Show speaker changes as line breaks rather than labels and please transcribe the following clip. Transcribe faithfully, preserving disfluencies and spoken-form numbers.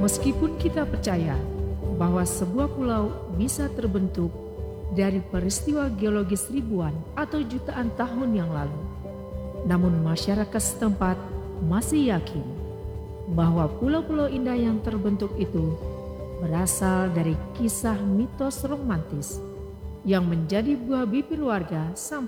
Meskipun kita percaya bahwa sebuah pulau bisa terbentuk dari peristiwa geologis ribuan atau jutaan tahun yang lalu, namun masyarakat setempat masih yakin bahwa pulau-pulau indah yang terbentuk itu berasal dari kisah mitos romantis yang menjadi buah bibir warga sampai